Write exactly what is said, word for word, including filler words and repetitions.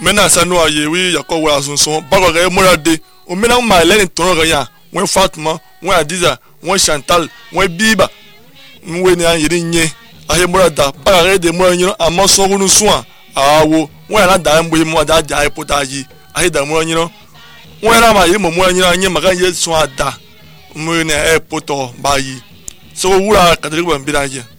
mena sanu aye wi yako wa sunsun bago re morade o mena ma le ni ton ro yan won Fatuma won Adiza won Chantal won Biba nwe ni an yiri nye aye morada bago re de mo yin amo so runu sun awo won la da mbo mo da ja e pota yi aye da mo yin won la ma yi mo mo yin anye maka ye sun ada mo ni e poto bayi so wura kadiri bo mbira je